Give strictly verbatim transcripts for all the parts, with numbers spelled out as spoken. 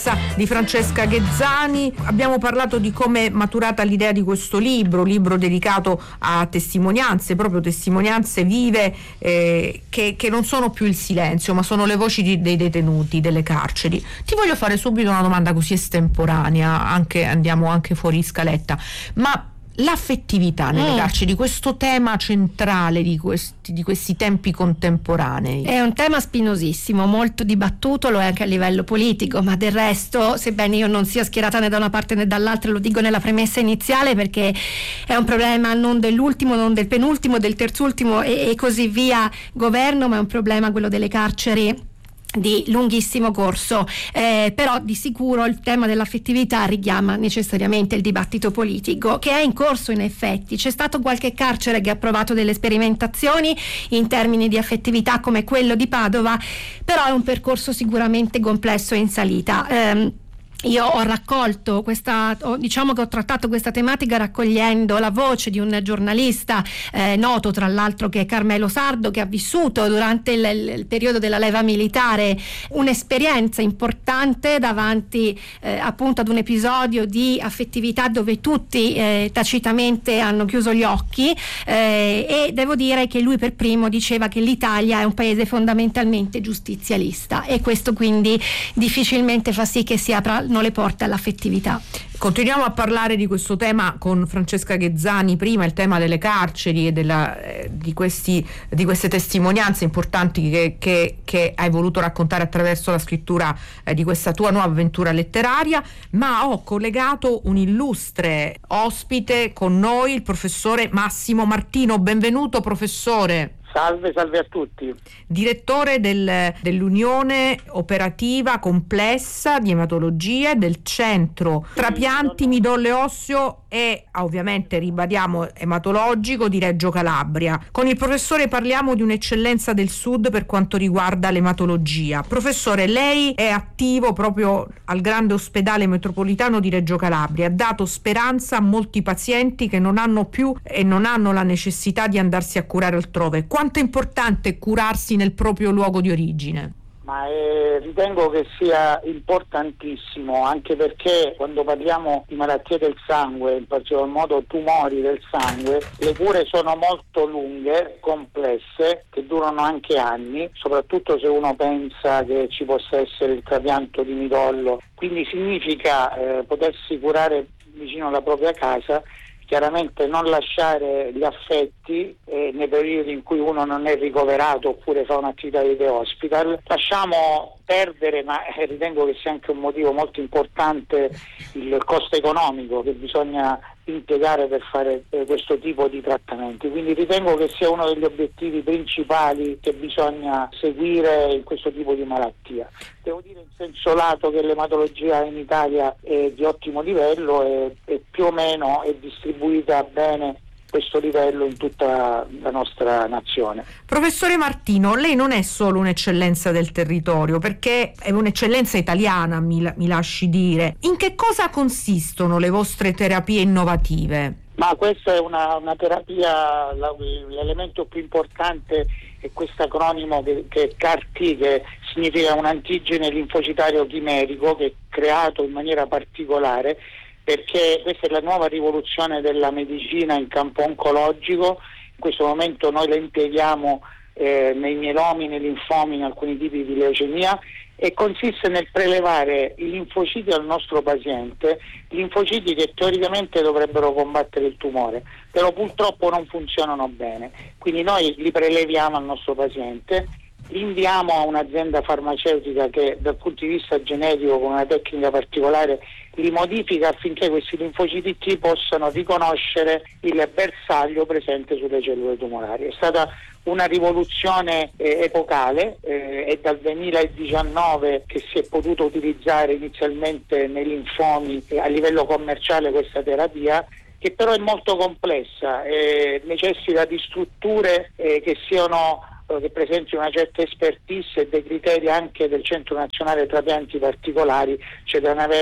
Di Francesca Ghezzani. Abbiamo parlato di come è maturata l'idea di questo libro, libro dedicato a testimonianze, proprio testimonianze vive eh, che, che non sono più il silenzio, ma sono le voci di, dei detenuti, delle carceri. Ti voglio fare subito una domanda così estemporanea, anche, andiamo anche fuori scaletta, ma l'affettività nelle mm. carceri, questo tema centrale di questi, di questi tempi contemporanei. È un tema spinosissimo, molto dibattuto, lo è anche a livello politico, ma del resto, sebbene io non sia schierata né da una parte né dall'altra, lo dico nella premessa iniziale, perché è un problema non dell'ultimo, non del penultimo, del terzultimo e, e così via governo, ma è un problema quello delle carceri di lunghissimo corso, eh, però di sicuro il tema dell'affettività richiama necessariamente il dibattito politico che è in corso. In effetti c'è stato qualche carcere che ha provato delle sperimentazioni in termini di affettività come quello di Padova, però è un percorso sicuramente complesso e in salita. Eh, Io ho raccolto questa, ho, diciamo che ho trattato questa tematica raccogliendo la voce di un giornalista eh, noto tra l'altro, che è Carmelo Sardo, che ha vissuto durante il, il periodo della leva militare un'esperienza importante davanti eh, appunto ad un episodio di affettività dove tutti eh, tacitamente hanno chiuso gli occhi eh, e devo dire che lui per primo diceva che l'Italia è un paese fondamentalmente giustizialista e questo quindi difficilmente fa sì che si apra le porte all'affettività. Continuiamo a parlare di questo tema con Francesca Ghezzani. Prima il tema delle carceri e della, eh, di, questi, di queste testimonianze importanti che, che, che hai voluto raccontare attraverso la scrittura eh, di questa tua nuova avventura letteraria, ma ho collegato un illustre ospite con noi, il professore Massimo Martino. Benvenuto professore. Salve, salve a tutti. Direttore del, dell'Unione Operativa Complessa di Ematologia del Centro Trapianti Midollo Osseo e ovviamente ribadiamo ematologico di Reggio Calabria. Con il professore parliamo di un'eccellenza del Sud per quanto riguarda l'ematologia. Professore, lei è attivo proprio al grande ospedale metropolitano di Reggio Calabria, ha dato speranza a molti pazienti che non hanno più e non hanno la necessità di andarsi a curare altrove. Quanto è importante curarsi nel proprio luogo di origine? Ma eh, ritengo che sia importantissimo, anche perché quando parliamo di malattie del sangue, in particolar modo tumori del sangue, le cure sono molto lunghe, complesse, che durano anche anni, soprattutto se uno pensa che ci possa essere il trapianto di midollo. Quindi significa eh, potersi curare vicino alla propria casa, chiaramente non lasciare gli affetti eh, nei periodi in cui uno non è ricoverato oppure fa un'attività di day hospital. Lasciamo perdere, ma eh, ritengo che sia anche un motivo molto importante, il costo economico che bisogna impiegare per fare eh, questo tipo di trattamenti. Quindi ritengo che sia uno degli obiettivi principali che bisogna seguire in questo tipo di malattia. Devo dire in senso lato che l'ematologia in Italia è di ottimo livello e, e più o meno è distribuita bene questo livello in tutta la nostra nazione. Professore Martino, lei non è solo un'eccellenza del territorio, perché è un'eccellenza italiana, mi, mi lasci dire. In che cosa consistono le vostre terapie innovative? Ma questa è una, una terapia, la, l'elemento più importante è questo acronimo che, che è C A R T, che significa un antigene linfocitario chimerico, che è creato in maniera particolare perché questa è la nuova rivoluzione della medicina in campo oncologico. In questo momento noi la impieghiamo eh, nei mielomi, nei linfomi, in alcuni tipi di leucemia, e consiste nel prelevare i linfociti al nostro paziente, linfociti che teoricamente dovrebbero combattere il tumore, però purtroppo non funzionano bene. Quindi noi li preleviamo al nostro paziente, li inviamo a un'azienda farmaceutica che dal punto di vista genetico, con una tecnica particolare, li modifica affinché questi linfociti T possano riconoscere il bersaglio presente sulle cellule tumorali. È stata una rivoluzione eh, epocale, eh, è dal duemiladiciannove che si è potuto utilizzare inizialmente nei linfomi eh, a livello commerciale questa terapia, che però è molto complessa, eh, necessita di strutture eh, che siano che presentino una certa expertise e dei criteri anche del Centro Nazionale Trapianti Particolari, cioè devono avere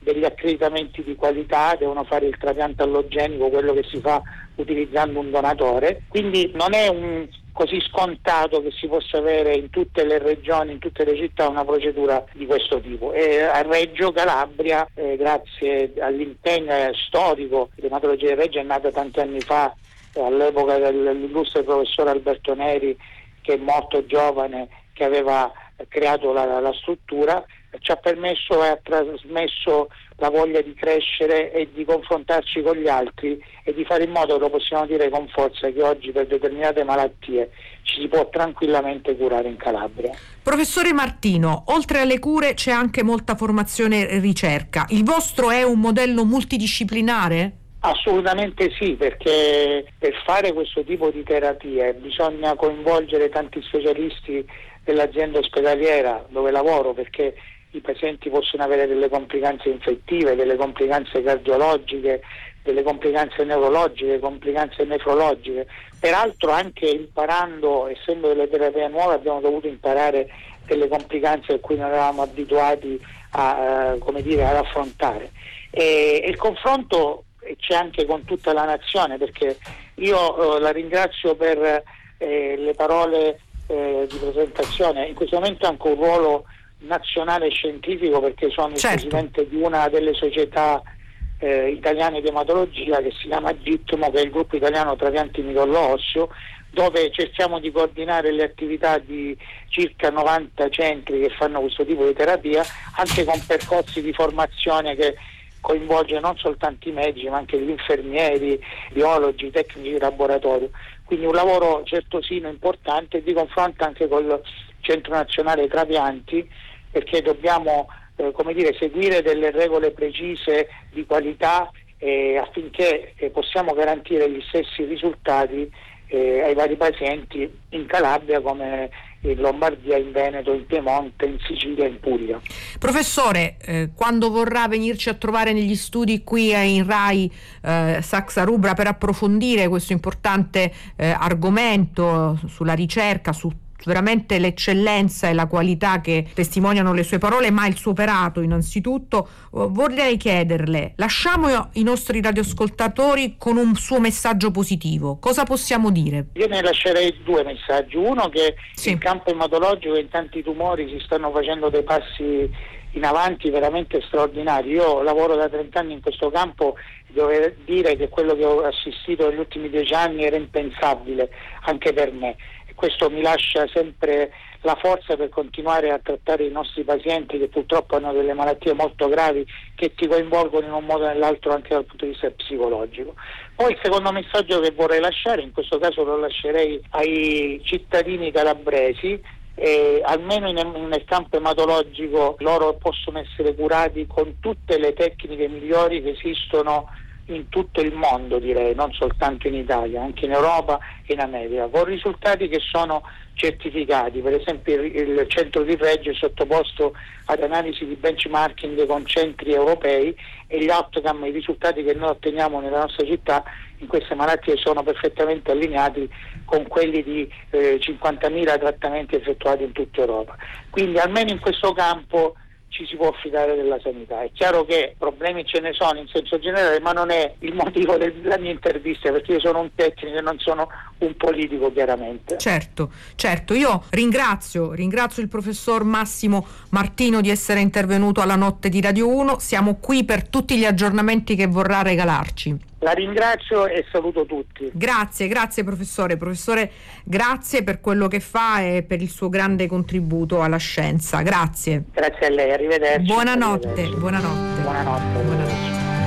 degli accreditamenti di qualità, devono fare il trapianto allogenico, quello che si fa utilizzando un donatore, quindi non è un così scontato che si possa avere in tutte le regioni, in tutte le città una procedura di questo tipo. E a Reggio Calabria, eh, grazie all'impegno storico, l'ematologia di Reggio è nata tanti anni fa, eh, all'epoca dell'illustre professore Alberto Neri, che è morto giovane, che aveva creato la, la struttura, ci ha permesso e ha trasmesso la voglia di crescere e di confrontarci con gli altri e di fare in modo, lo possiamo dire con forza, che oggi per determinate malattie ci si può tranquillamente curare in Calabria. Professore Martino, oltre alle cure c'è anche molta formazione e ricerca. Il vostro è un modello multidisciplinare? Assolutamente sì, perché per fare questo tipo di terapie bisogna coinvolgere tanti specialisti dell'azienda ospedaliera dove lavoro, perché i pazienti possono avere delle complicanze infettive, delle complicanze cardiologiche, delle complicanze neurologiche, complicanze nefrologiche. Peraltro anche imparando, essendo delle terapie nuove, abbiamo dovuto imparare delle complicanze a cui non eravamo abituati a, eh, come dire, ad affrontare. E, e il confronto c'è anche con tutta la nazione, perché io eh, la ringrazio per eh, le parole eh, di presentazione. In questo momento ha anche un ruolo nazionale scientifico, perché sono certo. il presidente di una delle società eh, italiane di ematologia che si chiama GITMO, che è il gruppo italiano trapianti midollo osseo, dove cerchiamo di coordinare le attività di circa novanta centri che fanno questo tipo di terapia, anche con percorsi di formazione che coinvolge non soltanto i medici ma anche gli infermieri, biologi, tecnici di laboratorio. Quindi un lavoro certosino importante di confronto anche col Centro Nazionale Trapianti, perché dobbiamo eh, come dire, seguire delle regole precise di qualità eh, affinché eh, possiamo garantire gli stessi risultati eh, ai vari pazienti in Calabria come in Lombardia, in Veneto, in Piemonte, in Sicilia e in Puglia. Professore, eh, quando vorrà venirci a trovare negli studi qui in Rai eh, Saxa Rubra per approfondire questo importante eh, argomento sulla ricerca, su veramente l'eccellenza e la qualità che testimoniano le sue parole, ma il suo operato innanzitutto, vorrei chiederle, lasciamo i nostri radioascoltatori con un suo messaggio positivo. Cosa possiamo dire? Io ne lascerei due messaggi. Uno, che sì. in campo ematologico in tanti tumori si stanno facendo dei passi in avanti veramente straordinari. Io lavoro da trenta anni in questo campo e devo dire che quello che ho assistito negli ultimi dieci anni era impensabile anche per me. Questo mi lascia sempre la forza per continuare a trattare i nostri pazienti che purtroppo hanno delle malattie molto gravi che ti coinvolgono in un modo o nell'altro anche dal punto di vista psicologico. Poi il secondo messaggio che vorrei lasciare, in questo caso lo lascerei ai cittadini calabresi, eh, almeno in, nel campo ematologico loro possono essere curati con tutte le tecniche migliori che esistono in tutto il mondo, direi, non soltanto in Italia, anche in Europa e in America, con risultati che sono certificati. Per esempio il, il centro di Reggio è sottoposto ad analisi di benchmarking con centri europei e gli outcome, i risultati che noi otteniamo nella nostra città in queste malattie sono perfettamente allineati con quelli di eh, cinquantamila trattamenti effettuati in tutta Europa. Quindi almeno in questo campo ci si può fidare della sanità. È chiaro che problemi ce ne sono in senso generale, ma non è il motivo della mia intervista, perché io sono un tecnico e non sono un politico, chiaramente. Certo, certo. Io ringrazio, ringrazio il professor Massimo Martino di essere intervenuto alla notte di Radio uno. Siamo qui per tutti gli aggiornamenti che vorrà regalarci. La ringrazio e saluto tutti. Grazie, grazie professore. Professore, grazie per quello che fa e per il suo grande contributo alla scienza. Grazie. Grazie a lei, arrivederci. Buonanotte, arrivederci. buonanotte. Buonanotte. Buonanotte.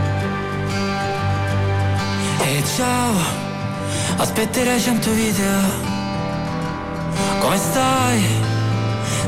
E ciao, aspetterai cento video. Come stai?